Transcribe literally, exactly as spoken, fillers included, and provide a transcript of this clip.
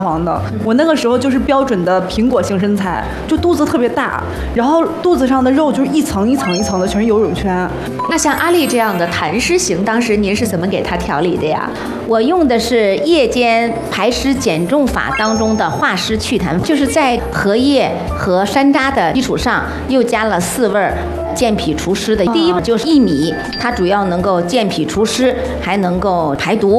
黄的。我那个时候就是标准的苹果型身材，就肚子特别大，然后肚子上的肉就是一层一层一层的，全是游泳圈。 那像阿丽这样的痰湿型，当时您是怎么给她调理的呀？ 我用的是夜间排湿减重法当中的化湿祛痰，就是在荷叶和山楂的基础上，又加了四味儿健脾除湿的。第一就是薏米，它主要能够健脾除湿，还能够排毒。